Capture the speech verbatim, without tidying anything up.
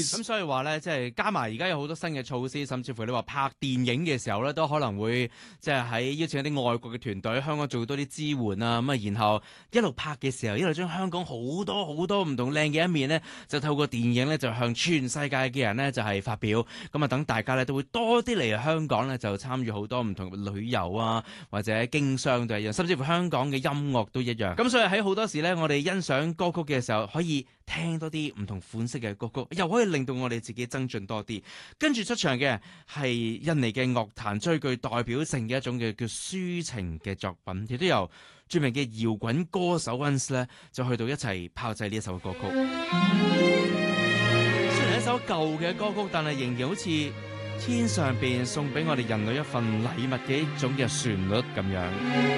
咁所以話咧，即係加埋而家有好多新嘅措施，甚至乎你話拍電影嘅時候咧，都可能會即係喺邀請一啲外國嘅團隊，香港做多啲支援啊，咁啊，然後一路拍嘅時候，一路將香港好多好多唔同靚嘅一面咧，就透過電影咧，就向全世界嘅人咧，就係發表。咁啊，等大家咧都會多啲嚟香港咧，就參與好多唔同旅遊啊，或者經商都一樣，甚至乎香港嘅音樂都一樣。咁所以喺好多時咧，我哋欣賞歌曲嘅時候，可以聽多啲唔同款式嘅歌曲，又可以令到我哋自己增進多啲。跟住出場嘅係印尼嘅樂壇最具代表性嘅一種嘅叫抒情嘅作品，亦都由著名嘅搖滾歌手 Once 咧，就去到一齊炮製呢一首歌曲。雖然係一首舊嘅歌曲，但係仍然好似天上邊送俾我哋人類一份禮物嘅一種嘅旋律咁樣。